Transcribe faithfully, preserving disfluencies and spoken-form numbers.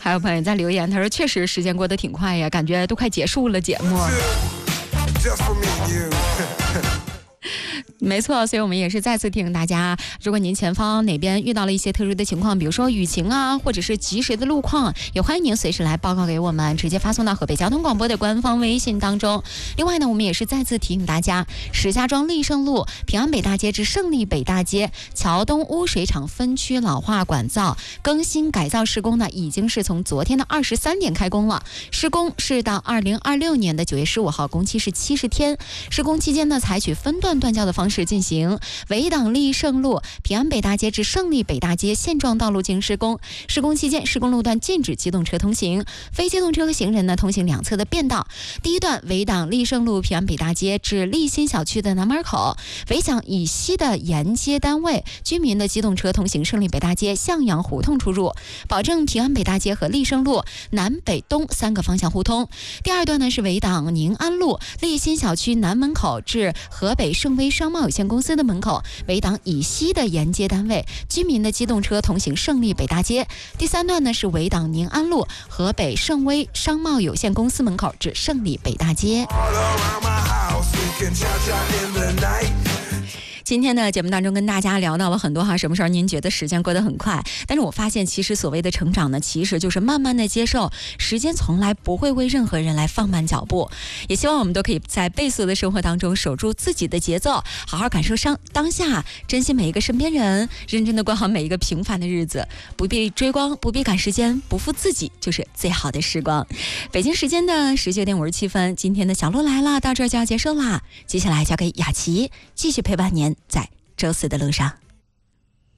还有朋友在留言，他说确实时间过得挺快呀，感觉都快结束了节目。没错，所以我们也是再次提醒大家，如果您前方哪边遇到了一些特殊的情况，比如说雨情啊，或者是及时的路况，也欢迎您随时来报告给我们，直接发送到河北交通广播的官方微信当中。另外呢，我们也是再次提醒大家，石家庄立盛路平安北大街至胜利北大街桥东污水厂分区老化管造更新改造施工呢，已经是从昨天的二十三点开工了，施工是到二零二六年的九月十五号，工期是七十天。施工期间呢，采取分段断交的方式进行，围挡立盛路平安北大街至胜利北大街现状道路进行施工。施工期间，施工路段禁止机动车通行，非机动车和行人呢通行两侧的便道。第一段围挡立盛路平安北大街至立新小区的南门口，围墙以西的沿街单位居民的机动车通行胜利北大街向阳胡同出入，保证平安北大街和立盛路南北东三个方向互通。第二段呢是围挡宁安路立新小区南门口至河北盛威商贸有限公司的门口，围挡以西的沿街单位居民的机动车通行胜利北大街。第三段呢是围挡宁安路河北盛威商贸有限公司门口至胜利北大街。今天的节目当中跟大家聊到了很多哈，什么时候您觉得时间过得很快？但是我发现其实所谓的成长呢，其实就是慢慢的接受时间从来不会为任何人来放慢脚步。也希望我们都可以在倍速的生活当中守住自己的节奏，好好感受上当下，珍惜每一个身边人，认真的过好每一个平凡的日子，不必追光，不必赶时间，不负自己就是最好的时光。北京时间的十九点五十七分，今天的小鹿来了到这儿就要结束啦，接下来交给雅琪继续陪伴您在周四的路上。